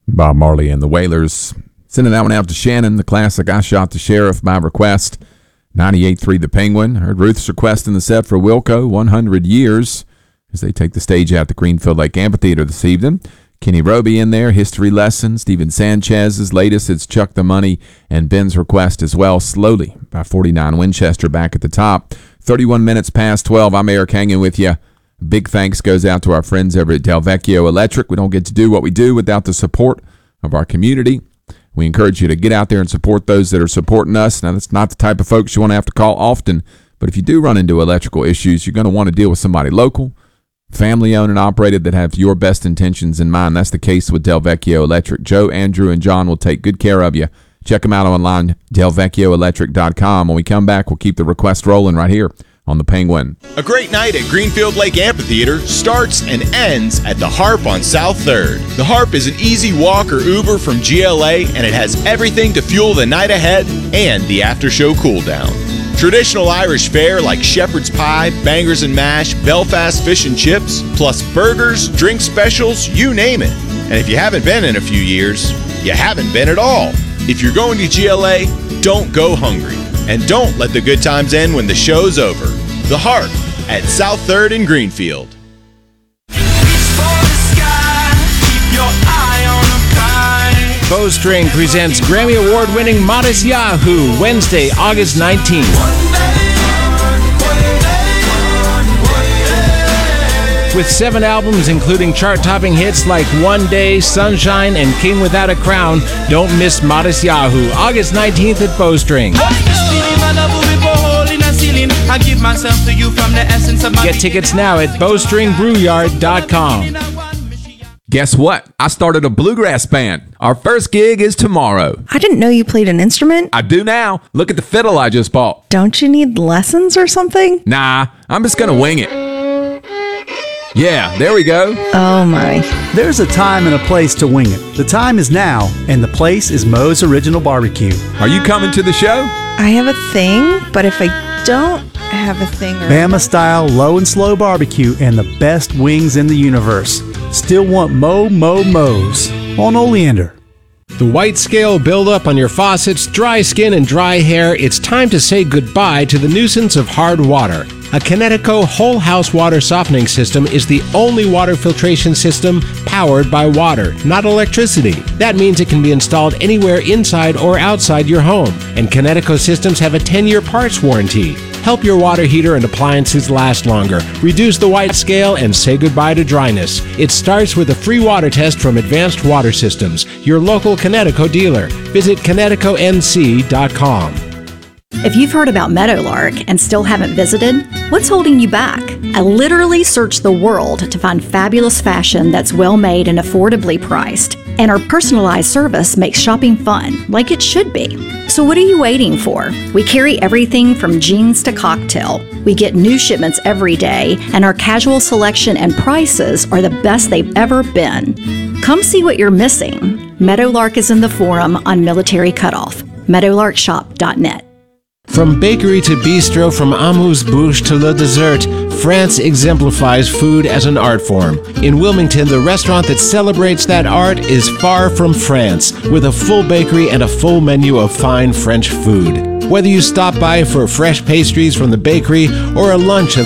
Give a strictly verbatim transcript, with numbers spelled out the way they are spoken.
Bob Marley and the Wailers. Sending that one out to Shannon, the classic I Shot the Sheriff by request. ninety-eight point three The Penguin. Heard Ruth's request in the set for Wilco, one hundred years, as they take the stage out to Greenfield Lake Amphitheater this evening. Kenny Roby in there, History Lesson. Steven Sanchez's latest, It's Chuck the Money, and Ben's request as well, Slowly by forty-nine Winchester back at the top. thirty-one minutes past twelve. I'm Eric hanging with you. Big thanks goes out to our friends over at Delvecchio Electric. We don't get to do what we do without the support of our community. We encourage you to get out there and support those that are supporting us. Now, that's not the type of folks you want to have to call often, but if you do run into electrical issues, you're going to want to deal with somebody local, family-owned and operated that have your best intentions in mind. That's the case with Delvecchio Electric. Joe, Andrew, and John will take good care of you. Check them out online, delvecchio electric dot com. When we come back, we'll keep the request rolling right here on the Penguin. A great night at Greenfield Lake Amphitheater starts and ends at the Harp on South third. The Harp is an easy walk or Uber from G L A, and it has everything to fuel the night ahead and the after-show cool-down. Traditional Irish fare like shepherd's pie, bangers and mash, Belfast fish and chips, plus burgers, drink specials, you name it. And if you haven't been in a few years, you haven't been at all. If you're going to G L A, don't go hungry. And don't let the good times end when the show's over. The Harp at South third in Greenfield. Bowstring presents Grammy Award-winning Modest Yahoo, Wednesday, August nineteenth. With seven albums, including chart-topping hits like One Day, Sunshine, and King Without a Crown, don't miss Modest Yahoo, August nineteenth at Bowstring. Get tickets now at bowstring brew yard dot com. Guess what? I started a bluegrass band. Our first gig is tomorrow. I didn't know you played an instrument. I do now. Look at the fiddle I just bought. Don't you need lessons or something? Nah, I'm just going to wing it. Yeah, there we go. Oh my. There's a time and a place to wing it. The time is now, and the place is Moe's Original Barbecue. Are you coming to the show? I have a thing, but if I don't have a thing... Or Bama-style low and slow barbecue and the best wings in the universe. Still want Mo Mo Mo's on Oleander. The white scale buildup on your faucets, dry skin, and dry hair, it's time to say goodbye to the nuisance of hard water. A Kinetico whole house water softening system is the only water filtration system powered by water, not electricity. That means it can be installed anywhere inside or outside your home. And Kinetico systems have a ten-year parts warranty. Help your water heater and appliances last longer. Reduce the white scale and say goodbye to dryness. It starts with a free water test from Advanced Water Systems, your local Kinetico dealer. Visit kinetico n c dot com. If you've heard about Meadowlark and still haven't visited, what's holding you back? I literally searched the world to find fabulous fashion that's well made and affordably priced. And our personalized service makes shopping fun, like it should be. So what are you waiting for? We carry everything from jeans to cocktail. We get new shipments every day, and our casual selection and prices are the best they've ever been. Come see what you're missing. Meadowlark is in the Forum on Military Cutoff. meadowlark shop dot net. From bakery to bistro, from amuse-bouche to le dessert, France exemplifies food as an art form. In Wilmington, the restaurant that celebrates that art is Far From France, with a full bakery and a full menu of fine French food. Whether you stop by for fresh pastries from the bakery or a lunch of